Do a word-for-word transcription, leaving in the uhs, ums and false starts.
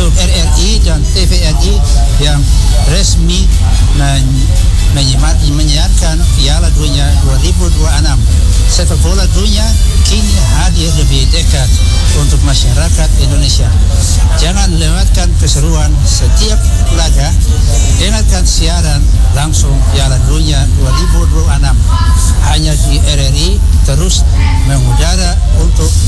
untuk R R I dan T V R I yang resmi men- menyimak- menyiarkan Piala Dunia dua ribu dua puluh enam. Sepak bola dunia kini hadir lebih dekat untuk masyarakat Indonesia. Jangan lewatkan keseruan setiap laga. Dengarkan siaran langsung Piala Dunia dua ribu dua puluh enam hanya di R R I, terus mengudara untuk